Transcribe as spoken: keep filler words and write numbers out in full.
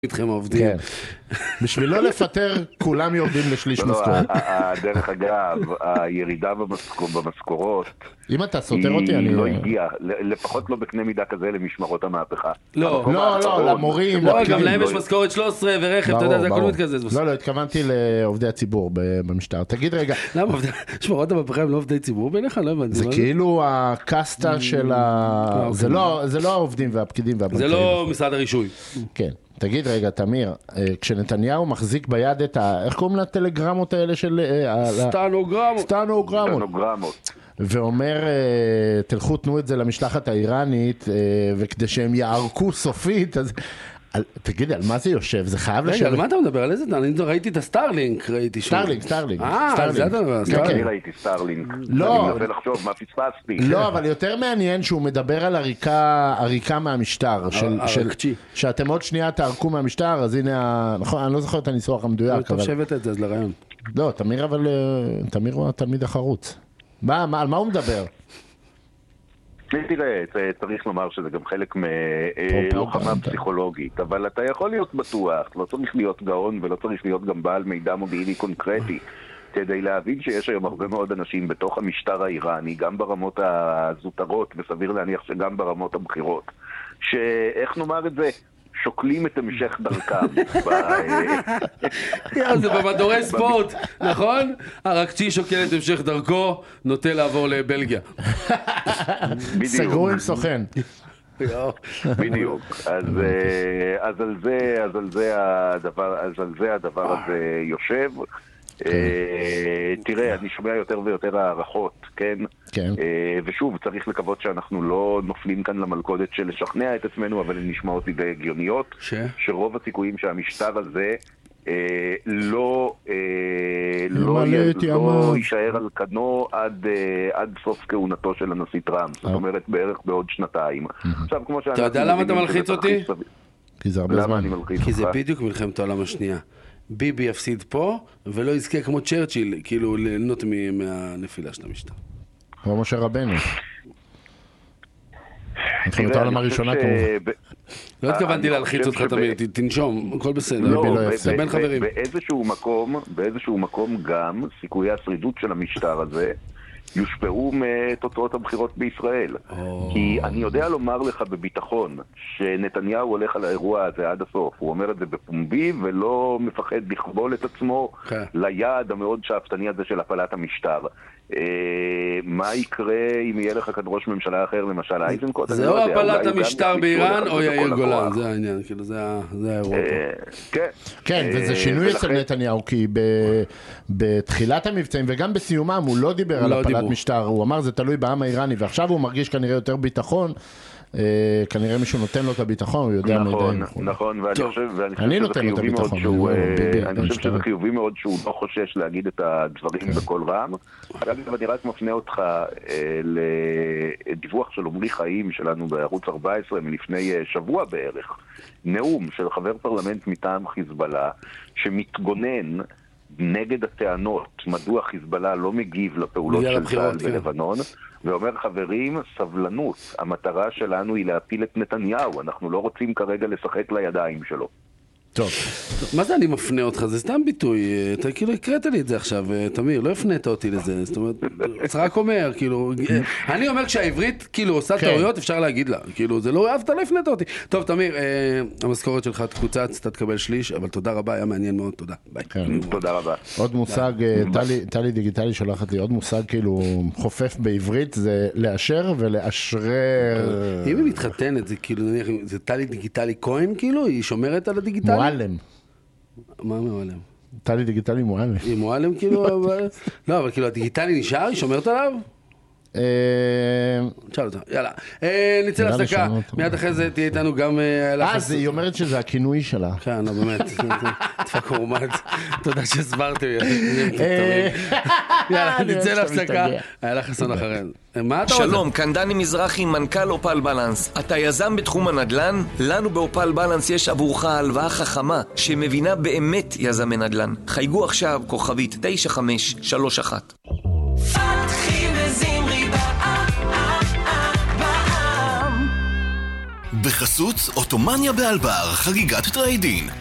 איתכם עובדים. בשביל לא לפטר, כולם יורדים לשליש משכורת. דרך אגב, הירידה במשכורות, אם אתה סותר אותי, אני... היא לא הגיעה, לפחות לא בקנה מידה כזה למשמרות המהפכה. לא, לא, לא, למורים, לא, גם להם יש משכורת שלוש עשרה ורכב, אתה יודע, זה הכל מתקזז. לא, לא, התכוונתי לעובדי הציבור במשטר. תגיד רגע. למה, משמרות המהפכה הם לא עובדי ציבור ביניך? לא הבנתי. זה כאילו הקסטה של ה... זה לא העובדים והפקידים והבנקאים. זה לא משרד הרישוי. כן. תגיד רגע, תמיר, כשנתניהו מחזיק ביד את ה... איך קוראים לטלגרמות האלה של... סטנוגרמות. סטנוגרמות. ואומר, תלכו תנו את זה למשלחת האיראנית, וכדי שהם יערקו סופית, אז... תגיד, על מה זה יושב? זה חייב לשבת... רגע, על מה אתה מדבר? על איזה? אני ראיתי את הסטארלינק, ראיתי שוב. סטארלינק, סטארלינק. אה, זה אתה מדבר. אני ראיתי סטארלינק. לא. אני מנסה לחשוב מה פספסתי. לא, אבל יותר מעניין שהוא מדבר על עריקה מהמשטר. ערקצ'י. שאתם עוד שנייה תערקו מהמשטר, אז הנה, נכון, אני לא זוכר את הניסוח המדויק. טוב שבט את זה, אז לרעיון. לא, תמיר, אבל תמיר הוא התלמיד החרוץ. מה, על מה הוא מדבר? תראה, צריך לומר שזה גם חלק מלוחמה פסיכולוגית, אבל אתה יכול להיות בטוח, לא צריך להיות גאון ולא צריך להיות גם בעל מידע מודיעיני קונקרטי, כדי להבין שיש היום הרבה מאוד אנשים בתוך המשטר האיראני, גם ברמות הזוטרות, וסביר להניח שגם ברמות הבכירות, שאיך נאמר את זה? שוקלים את המשך דרכם. זה במדורי ספורט, נכון? הרקצ'י שוקל את המשך דרכו, נוטה לעבור לבלגיה. סגרו עם סוכן. בדיוק. אז על זה הדבר הזה יושב. תראה, אני שומע יותר ויותר הערכות, כן? ושוב, צריך לקוות שאנחנו לא נופלים כאן למלכודת של לשכנע את עצמנו, אבל הן נשמעות די הגיוניות, שרוב הסיכויים שהמשטר הזה לא יישאר על כנו עד סוף כהונתו של הנשיא טראמפ, זאת אומרת בערך בעוד שנתיים. אתה יודע למה אתה מלחיץ אותי? כי זה הרבה זמן. כי זה בדיוק מלחמת העולם השנייה. ביבי יפסיד פה, ולא יזכה כמו צ'רצ'יל, כאילו ליהנות מהנפילה של המשטר. כמו משה רבנו. מלחמת העולם הראשונה כמובן. לא התכוונתי להלחיץ אותך תמיר, תנשום, הכל בסדר. זה בין חברים. באיזשהו מקום, באיזשהו מקום גם, סיכויי השרידות של המשטר הזה, יושפעו מתוצאות הבחירות בישראל. כי אני יודע לומר לך בביטחון שנתניהו הולך על האירוע הזה עד הסוף. הוא אומר את זה בפומבי ולא מפחד לכבול את עצמו ליעד המאוד שאפתני הזה של הפלת המשטר. מה יקרה אם יהיה לך כאן ראש ממשלה אחר, למשל אייזנקוט? זה או הפלת המשטר באיראן או יאיר גולן, זה העניין, כאילו זה האירוע. כן, וזה שינוי אצל נתניהו, כי בתחילת המבצעים וגם בסיומם הוא לא דיבר על הפלת משטר, הוא אמר זה תלוי בעם האיראני, ועכשיו הוא מרגיש כנראה יותר ביטחון, כנראה מישהו נותן לו את הביטחון, הוא יודע מידע. נכון, נכון, ואני חושב שזה חיובי מאוד שהוא לא חושש להגיד את הדברים בכל רם. אגב, אני רק מפנה אותך לדיווח של עמרי חיים שלנו בערוץ ארבע עשרה מלפני שבוע בערך, נאום של חבר פרלמנט מטעם חיזבאללה שמתגונן נגד הטענות מדוע חיזבאללה לא מגיב לפעולות של צה"ל בלבנון, ואומר חברים, סבלנות, המטרה שלנו היא להפיל את נתניהו, אנחנו לא רוצים כרגע לשחק לידיים שלו. טוב. מה זה אני מפנה אותך? זה סתם ביטוי, אתה כאילו הקראת לי את זה עכשיו, תמיר, לא הפנית אותי לזה, זאת אומרת, זה רק אומר, כאילו, אני אומר כשהעברית כאילו עושה טעויות, אפשר להגיד לה, כאילו, זה לא, אתה לא הפנית אותי. טוב, תמיר, המשכורת שלך תקוצץ, אתה תקבל שליש, אבל תודה רבה, היה מעניין מאוד, תודה. ביי. תודה רבה. עוד מושג, טלי דיגיטלי שולחת לי, עוד מושג כאילו חופף בעברית, זה לאשר ולאשרר. אם היא מתחתנת, זה כאילו, זה טלי דיגיטלי כהן, כאילו, היא שומרת על הדיגיטלי? מועלם. מה מועלם? טלי דיגיטלי מועלם. היא מועלם כאילו, לא, אבל כאילו הדיגיטלי נשאר, היא שומרת עליו? תשאל אותה, יאללה. נצא להפסקה, מיד אחרי זה תהיה איתנו גם... אה, היא אומרת שזה הכינוי שלה. כן, לא, באמת. דפק קורמט. תודה שהסברתי. יאללה, נצא להפסקה. היה לך חסון אחרינו. מה אתה רוצה? שלום, כאן דני מזרחי, מנכ"ל אופל בלנס. אתה יזם בתחום הנדל"ן? לנו באופל בלנס יש עבורך הלוואה חכמה שמבינה באמת יזמי נדל"ן. חייגו עכשיו כוכבית תשע חמש שלוש אחת. בחסות אוטומניה באלבר, חגיגת טריידין.